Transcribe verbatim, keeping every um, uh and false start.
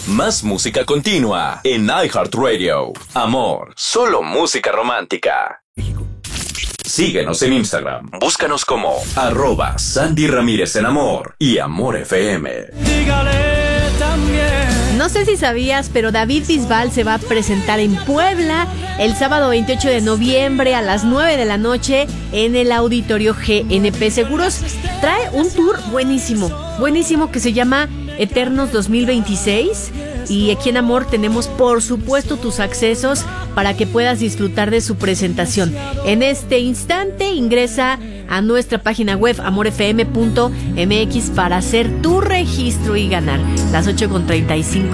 Más música continua en iHeartRadio. Amor, solo música romántica. Síguenos en Instagram. Búscanos como arroba Sandy Ramírez en Amor y Amor F M. Dígale también. No sé si sabías, pero David Bisbal se va a presentar en Puebla el sábado veintiocho de noviembre a las nueve de la noche en el Auditorio G N P Seguros. Trae un tour buenísimo, buenísimo que se llama Eternos dos mil veintiséis. Y aquí en Amor tenemos, por supuesto, tus accesos para que puedas disfrutar de su presentación. En este instante ingresa a nuestra página web amor f m punto m x para hacer tu registro y ganar. Las ocho con treinta y cinco.